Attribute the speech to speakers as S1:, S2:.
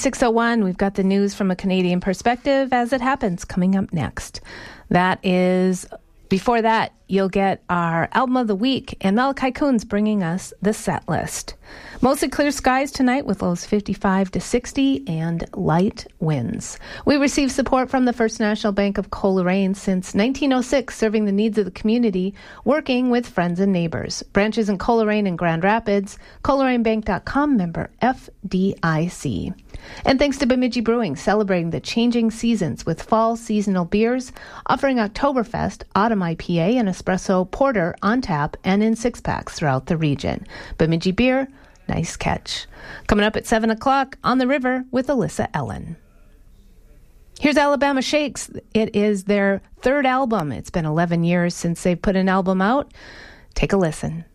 S1: 6:01, we've got the news from a Canadian perspective as it happens coming up next. Before that, you'll get our album of the week, and Malachi Coon's bringing us the set list. Mostly clear skies tonight with lows 55 to 60 and light winds. We receive support from the First National Bank of Coleraine since 1906, serving the needs of the community, working with friends and neighbors. Branches in Coleraine and Grand Rapids, ColeraneBank.com, member FDIC. And thanks to Bemidji Brewing, celebrating the changing seasons with fall seasonal beers, offering Oktoberfest, Autumn IPA, and Espresso Porter on tap and in six-packs throughout the region. Bemidji Beer, nice catch. Coming up at 7 o'clock, On the River with Alyssa Ellen. Here's Alabama Shakes. It is their third album. It's been 11 years since they've put an album out. Take a listen.